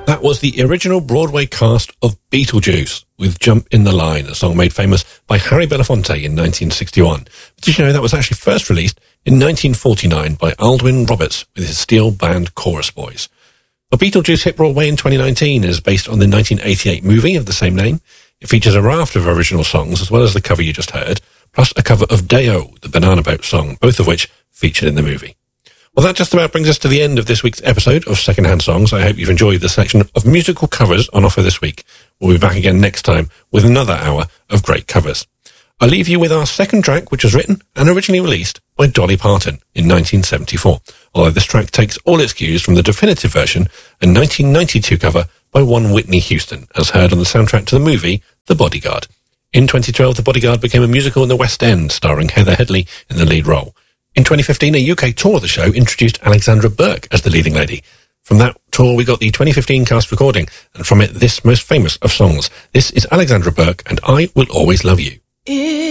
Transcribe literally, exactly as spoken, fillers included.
That was the original Broadway cast of Beetlejuice with Jump in the Line, a song made famous by Harry Belafonte in nineteen sixty-one. But did you know that was actually first released in nineteen forty-nine by Aldwin Roberts with his steel band Chorus Boys? Well, Beetlejuice hit Broadway in twenty nineteen and is based on the nineteen eighty-eight movie of the same name. It features a raft of original songs as well as the cover you just heard, plus a cover of Day-O, the Banana Boat song, both of which featured in the movie. Well, that just about brings us to the end of this week's episode of Secondhand Songs. I hope you've enjoyed the selection of musical covers on offer this week. We'll be back again next time with another hour of great covers. I'll leave you with our second track, which was written and originally released by Dolly Parton in nineteen seventy-four, although this track takes all its cues from the definitive version, a nineteen ninety-two cover by one Whitney Houston, as heard on the soundtrack to the movie The Bodyguard. In twenty twelve, The Bodyguard became a musical in the West End, starring Heather Headley in the lead role. In twenty fifteen, a U K tour of the show introduced Alexandra Burke as the leading lady. From that tour, we got the twenty fifteen cast recording, and from it, this most famous of songs. This is Alexandra Burke, and I Will Always Love You.